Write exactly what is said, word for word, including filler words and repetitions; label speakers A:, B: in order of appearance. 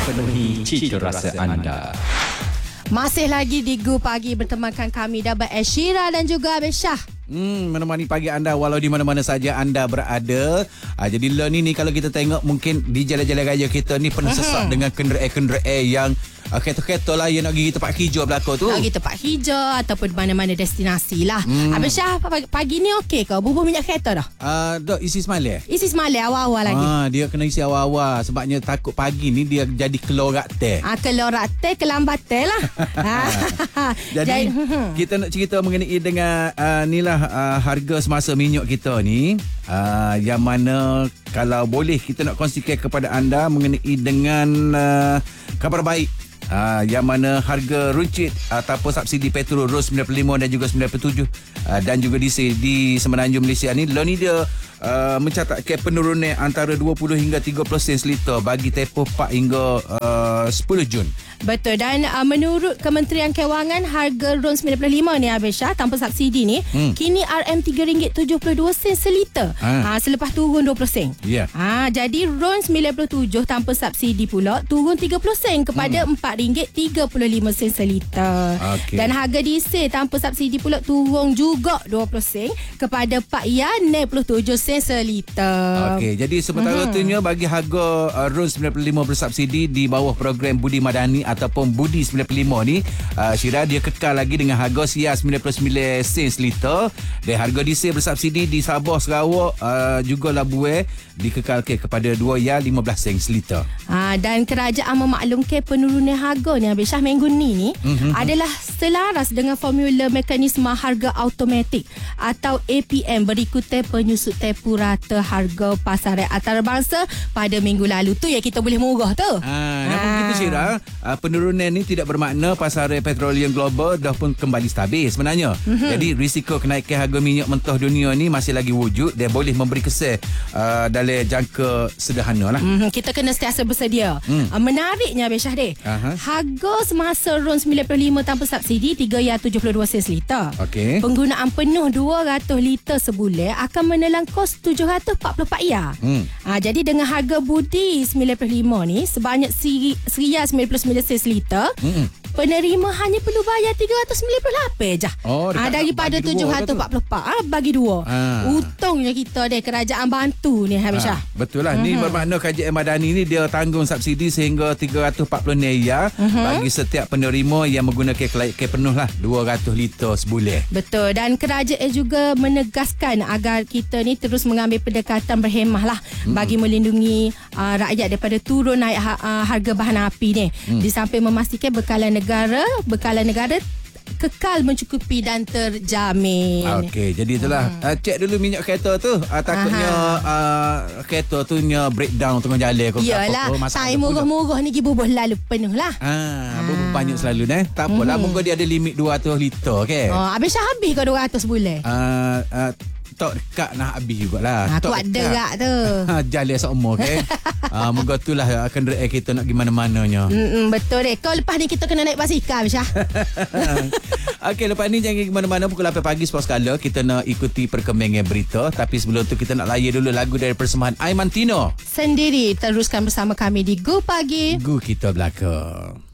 A: Penuhi cita rasa anda.
B: Masih lagi di Gu Pagi bertemankan kami Dabah Eshira dan juga Abel Syah.
C: Hmm, menemani pagi anda walau di mana-mana saja anda berada. Ah, jadi lo ni, ni kalau kita tengok mungkin di jalan-jalan raya kita ni penuh sesak dengan kenderaan-kenderaan yang uh, kereta-kereta lah yang nak pergi tempat hijau belakang tu.
B: Nak pergi tempat hijau ataupun mana-mana destinasi lah.
C: Hmm.
B: Abel Syah, pagi, pagi ni okey ke? Bubuh minyak kereta dah?
C: Ah, uh, dok isi semalam.
B: Isi semalam awal-awal lagi.
C: Ah, dia kena isi awal-awal sebabnya takut pagi ni dia jadi kelorak teh.
B: Ah, kelorak teh kelambatan lah.
C: Jadi kita nak cerita mengenai dengan uh, ni lah uh, harga semasa minyak kita ni, uh, yang mana kalau boleh kita nak kongsikan kepada anda mengenai dengan uh, kabar baik. Uh, yang mana harga runcit ataupun subsidi petrol RON sembilan puluh lima dan juga sembilan puluh tujuh uh, dan juga diesel di Semenanjung Malaysia ni, lo ni dia uh, mencatatkan penurunan antara dua puluh hingga tiga puluh sen seliter bagi tempoh empat hingga uh, sepuluh Jun.
B: Betul, dan uh, menurut Kementerian Kewangan, harga RON sembilan puluh lima ni Abel Syah tanpa subsidi ni hmm. kini R M tiga ringgit tujuh puluh dua sen seliter. Ha. Ha, selepas turun dua puluh sen.
C: Ya. Yeah.
B: Ha, jadi RON sembilan puluh tujuh tanpa subsidi pula turun tiga puluh sen kepada hmm. empat ringgit tiga puluh lima sen seliter. Okay. Dan harga diesel tanpa subsidi pula turun juga dua puluh sen kepada empat ringgit enam puluh tujuh sen seliter.
C: Okey, jadi sementara hmm. tu bagi harga uh, RON sembilan puluh lima bersubsidi di bawah program Budi Madani ataupun Budi sembilan puluh lima ni, uh, Syira dia kekal lagi dengan harga siar sembilan puluh sembilan sen seliter, dan harga diesel bersubsidi di Sabah, Sarawak uh, juga Labuan dikekalkan kepada dua ringgit lima belas sen seliter.
B: Ha, dan kerajaan memaklumkan penurunan harga ni Abel Syah minggu ni ni mm-hmm. adalah selaras dengan formula mekanisme harga automatik atau A P M berikutan penyusut tempoh rata harga pasaran antarabangsa pada minggu lalu tu, yang kita boleh murah tu.
C: Ha, namun ha. kita Syira, uh, penurunan ni tidak bermakna pasaran petroleum global dah pun kembali stabil sebenarnya. Mm-hmm. Jadi risiko kenaikan harga minyak mentah dunia ni masih lagi wujud dan boleh memberi kesan uh, dalam jangka sederhana lah.
B: Mm-hmm. Kita kena sentiasa bersedia. Mm. Uh, menariknya Abel Syah deh. Uh-huh. Harga semasa RON sembilan puluh lima tanpa subsidi tiga ringgit tujuh puluh dua sen seliter.
C: Okay.
B: Penggunaan penuh dua ratus liter sebulan akan menelan kos tujuh ratus empat puluh empat ringgit. Mm. Uh, jadi dengan harga Budi sembilan puluh lima ni sebanyak seribu sembilan puluh sembilan sen seliter, mm. penerima hanya perlu bayar tiga ratus sembilan puluh lapan je. Oh, ha, daripada tujuh ratus empat puluh empat ha, bagi dua. Ha. Untungnya kita deh kerajaan bantu ni Habis Syah.
C: Ha, betul lah. Uh-huh. Ni bermakna Kerajaan Madani ni dia tanggung subsidi sehingga tiga ratus empat puluh ringgit uh-huh. bagi setiap penerima yang menggunakan kelayakan penuh lah dua ratus liter sebulan.
B: Betul, dan kerajaan juga menegaskan agar kita ni terus mengambil pendekatan berhemah lah hmm. bagi melindungi uh, rakyat daripada turun naik ha- uh, harga bahan api ni. Hmm. Di samping memastikan bekalan negara, bekalan negara kekal mencukupi dan terjamin.
C: Okey, jadi itulah. Hmm. Uh, cek dulu minyak kereta tu. Uh, takutnya uh, kereta tu nya breakdown tengah jalan kau.
B: Yalah, time murah-murah ni bubuh lalu penuh lah.
C: Ha, ha. bubuh banyak selalu eh. Tak apalah, hmm. moga dia ada limit dua ratus liter okey.
B: Oh, habis Syah habis kau dua ratus bulan.
C: Uh, uh, Tok dekat nak habis jugalah.
B: Ha, kuat dekat tu.
C: Jalan seumur okey. Ah, moga itulah kenderaan kita nak pergi mana-mananya.
B: Mm-mm, betul deh. Kau lepas ni kita kena naik basikal Syah.
C: Okey, lepas ni jangan pergi mana-mana. Pukul lapan pagi Sports Skala kita nak ikuti perkembangan berita, tapi sebelum tu kita nak layan dulu lagu dari persembahan Aiman Tino.
B: Sendiri teruskan bersama kami di Gu Pagi.
C: Gu kita belakang.